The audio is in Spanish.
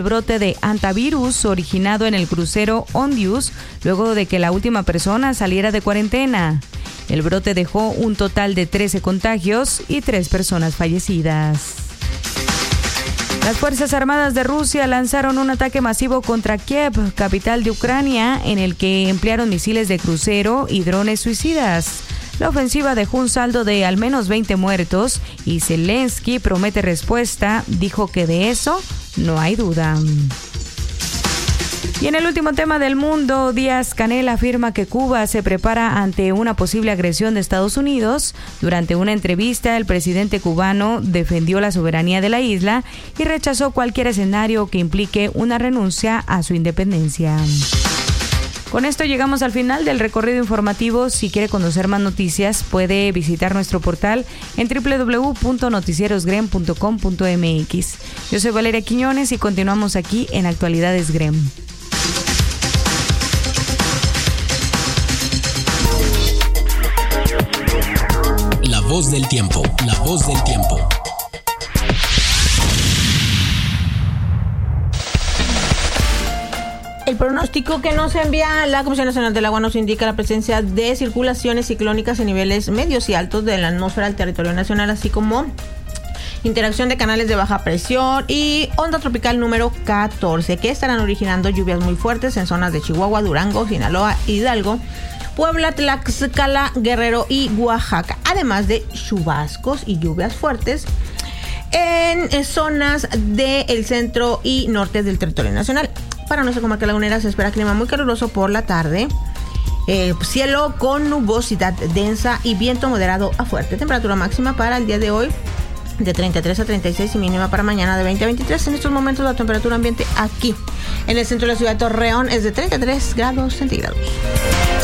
brote de hantavirus originado en el crucero Ondius, luego de que la última persona saliera de cuarentena. El brote dejó un total de 13 contagios y 3 personas fallecidas. Las Fuerzas Armadas de Rusia lanzaron un ataque masivo contra Kiev, capital de Ucrania, en el que emplearon misiles de crucero y drones suicidas. La ofensiva dejó un saldo de al menos 20 muertos y Zelensky promete respuesta, dijo que de eso no hay duda. Y en el último tema del mundo, Díaz-Canel afirma que Cuba se prepara ante una posible agresión de Estados Unidos. Durante una entrevista, el presidente cubano defendió la soberanía de la isla y rechazó cualquier escenario que implique una renuncia a su independencia. Con esto llegamos al final del recorrido informativo. Si quiere conocer más noticias, puede visitar nuestro portal en www.noticierosgrem.com.mx. Yo soy Valeria Quiñones y continuamos aquí en Actualidades Grem. La voz del tiempo, la voz del tiempo. El pronóstico que nos envía la Comisión Nacional del Agua nos indica la presencia de circulaciones ciclónicas en niveles medios y altos de la atmósfera del territorio nacional, así como interacción de canales de baja presión y onda tropical número 14, que estarán originando lluvias muy fuertes en zonas de Chihuahua, Durango, Sinaloa, Hidalgo, Puebla, Tlaxcala, Guerrero y Oaxaca, además de chubascos y lluvias fuertes en zonas del centro y norte del territorio nacional. Para nuestra comarca lagunera se espera clima muy caluroso por la tarde, cielo con nubosidad densa y viento moderado a fuerte. Temperatura máxima para el día de hoy de 33 a 36 y mínima para mañana de 20 a 23. En estos momentos la temperatura ambiente aquí en el centro de la ciudad de Torreón es de 33 grados centígrados.